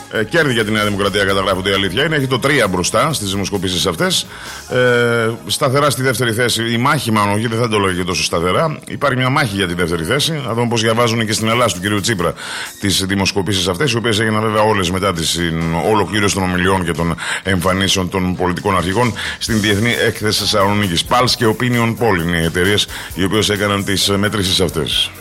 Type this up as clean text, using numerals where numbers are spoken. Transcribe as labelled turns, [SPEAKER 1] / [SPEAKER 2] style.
[SPEAKER 1] Κέρδη για τη Νέα Δημοκρατία, καταγράφονται, η αλήθεια είναι. Έχει το 3 μπροστά στις δημοσκοπήσεις αυτές. Σταθερά στη δεύτερη θέση. Η μάχη, μάλλον, όχι, δεν θα το λέω και τόσο σταθερά. Υπάρχει μια μάχη για τη δεύτερη θέση. Να δούμε πώς διαβάζουν και στην Ελλάδα του κ. Τσίπρα τις δημοσκοπήσεις αυτές, οι οποίες έγιναν βέβαια όλες μετά την ολοκλήρωση των ομιλιών και των εμφανίσεων των πολιτικών αρχηγών στην Διεθνή Έκθεση Θεσσαλονίκης. Pulse και Opinion Poll είναι οι εταιρείες οι οποίες έκαναν τις μετρήσεις αυτές.